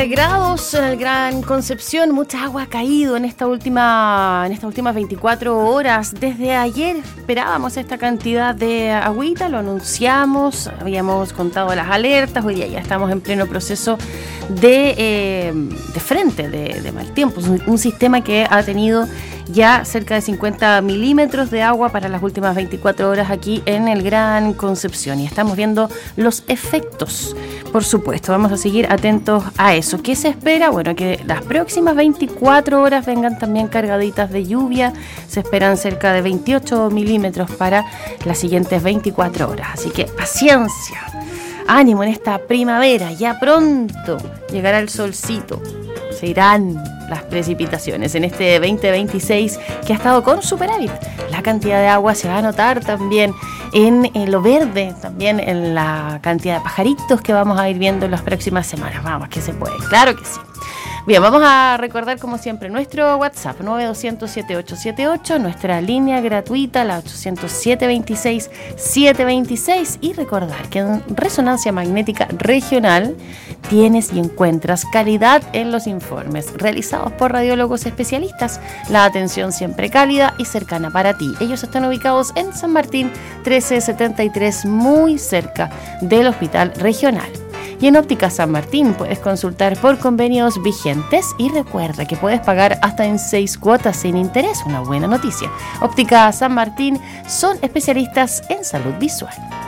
Grados en el Gran Concepción, mucha agua ha caído en estas últimas 24 horas. Desde ayer esperábamos esta cantidad de agüita, lo anunciamos, habíamos contado las alertas, hoy día ya estamos en pleno proceso de frente, de mal tiempo. Un sistema que ha tenido ya cerca de 50 milímetros de agua para las últimas 24 horas aquí en el Gran Concepción y estamos viendo los efectos. Por supuesto, vamos a seguir atentos a eso. ¿Qué se espera? Bueno, que las próximas 24 horas vengan también cargaditas de lluvia. Se esperan cerca de 28 milímetros para las siguientes 24 horas. Así que paciencia, ánimo en esta primavera. Ya pronto llegará el solcito. Se irán las precipitaciones en este 2026 que ha estado con superávit. La cantidad de agua se va a notar también en lo verde, también en la cantidad de pajaritos que vamos a ir viendo en las próximas semanas. Vamos, que se puede, claro que sí. Bien, vamos a recordar como siempre nuestro WhatsApp 9200-7878, nuestra línea gratuita, la 800-726-726 y recordar que en Resonancia Magnética Regional tienes y encuentras calidad en los informes realizados por radiólogos especialistas, la atención siempre cálida y cercana para ti. Ellos están ubicados en San Martín 1373, muy cerca del Hospital Regional. Y en Óptica San Martín puedes consultar por convenios vigentes y recuerda que puedes pagar hasta en 6 cuotas sin interés. Una buena noticia. Óptica San Martín son especialistas en salud visual.